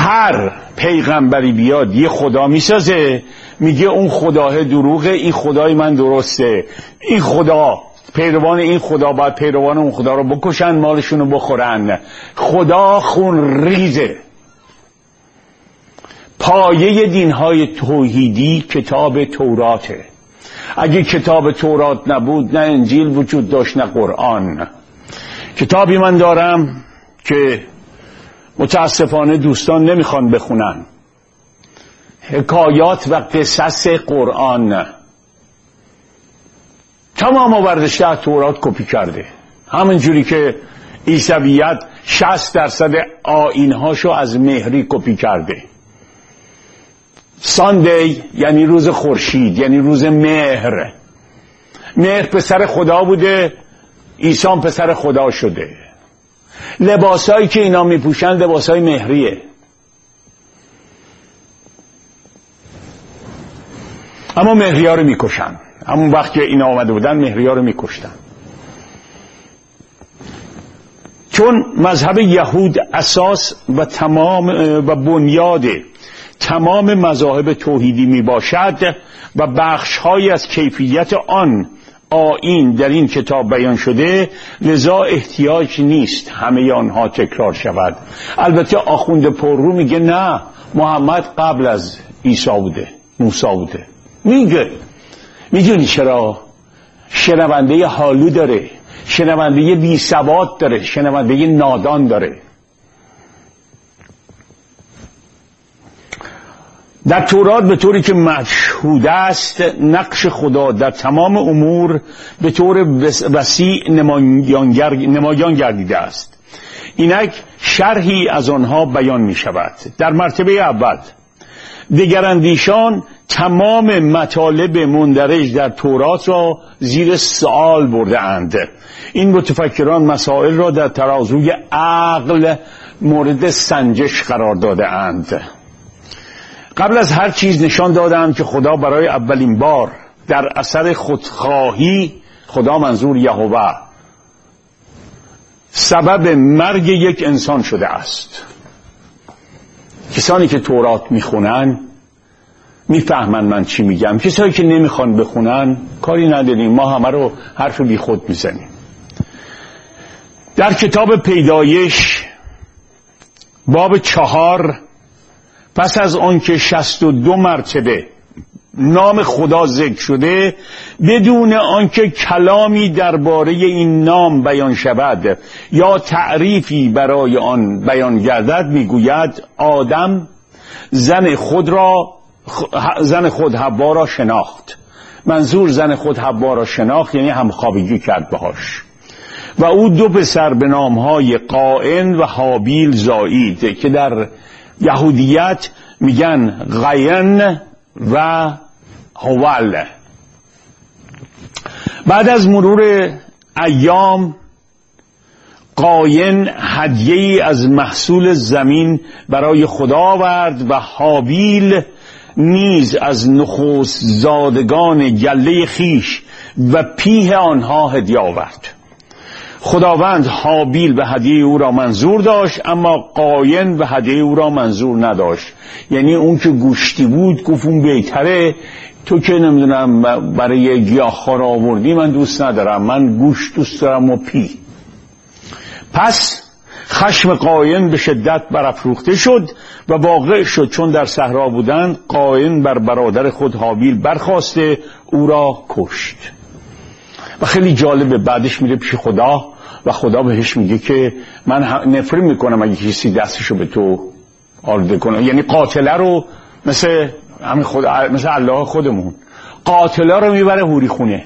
هر پیغمبری بیاد یه خدا میسازه، میگه اون خداه دروغه، این خدای من درسته. این خدا، پیروان این خدا باید پیروان اون خدا رو بکشن، مالشون رو بخورن. خدا خون ریزه. پایه دینهای توحیدی کتاب توراته. اگه کتاب تورات نبود نه انجیل وجود داشت نه قرآن. کتابی من دارم که متاسفانه دوستان نمیخوان بخونن، حکایات و قصص قرآن. تمام آوردشته از تورات کپی کرده، همونجوری که عیسویت 60% آیین‌هاشو از مهری کپی کرده. ساندی یعنی روز خورشید، یعنی روز مهر. مهر پسر خدا بوده، عیسی پسر خدا شده. لباسایی که اینا میپوشن لباسای مهریه. اما مهریا رو میکشن. همون وقت که اینا آمده بودن مهریا رو میکشتن. چون مذهب یهود اساس و تمام و بنیاد تمام مذاهب توحیدی می باشد و بخش‌هایی از کیفیت آن آیین در این کتاب بیان شده، لذا احتیاج نیست همه آنها تکرار شود. البته آخوند پررو میگه نه، محمد قبل از عیسی بوده، موسی بوده. میگه میدونی چرا؟ شنونده حالو داره، شنونده بی سواد داره، شنونده نادان داره. در تورات به طوری که مشهود است نقش خدا در تمام امور به طور وسیع نمایان گردیده است. اینک شرحی از آنها بیان می شود. در مرتبه اول دگراندیشان تمام مطالب مندرج در تورات را زیر سوال برده اند. این متفکران مسائل را در ترازوی عقل مورد سنجش قرار داده اند. قبل از هر چیز نشان دادند که خدا برای اولین بار در اثر خودخواهی، خدا منظور یهوه، سبب مرگ یک انسان شده است. کسانی که تورات میخونن میفهمن من چی میگم. کسانی که نمیخوان بخونن کاری نداریم، ما همه رو حرف بی خود میزنیم. در کتاب پیدایش باب 4 پس از آن که 62 مرتبه نام خدا ذکر شده بدون آنکه کلامی درباره این نام بیان شود یا تعریفی برای آن بیان گردد، میگوید آدم زن خود حوا را شناخت. منظور زن خود حوا را شناخت یعنی همخوابگی کرد باهاش. و او 2 پسر به نامهای قائن و هابیل زایید که در یهودیت میگن قاین و هوال. بعد از مرور ایام قاین هدیه‌ای از محصول زمین برای خدا آورد و هابیل نیز از نخست زادگان گله خیش و پیه آنها هدیه آورد. خداوند هابیل به هدیه او را منظور داشت اما قاین به هدیه او را منظور نداشت. یعنی اون که گوشتی بود گفت اون بهتره، تو که نمیدونم برای گیاه‌خوار را آوردی، من دوست ندارم، من گوشت دوست دارم و پی. پس خشم قاین به شدت برافروخته شد و واقع شد چون در صحرا بودند قاین بر برادر خود هابیل برخاسته او را کشت. و خیلی جالبه بعدش میره پیش خدا و خدا بهش میگه که من نفرین میکنم اگه کسی دستشو به تو آلوده کنه. یعنی قاتله رو مثل الله خودمون، قاتله رو میبره هوری خونه.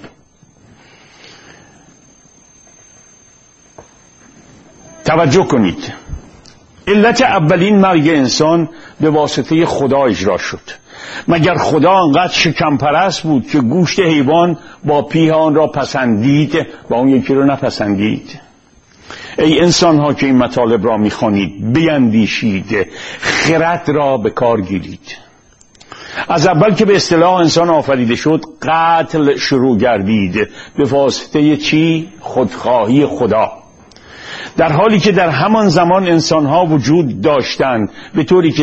توجه کنید، علت اولین مرگ انسان به واسطه خدا اجرا شد. مگر خدا انقدر شکم پرست بود که گوشت حیوان با پیه آن را پسندید و اون یکی رو نپسندید؟ ای انسان ها که این مطالب را میخوانید بیندیشید، خرد را به کار گیرید. از اول که به اصطلاح انسان آفریده شد قتل شروع گردید. به واسطه چی؟ خودخواهی خدا. در حالی که در همان زمان انسان ها وجود داشتند به طوری که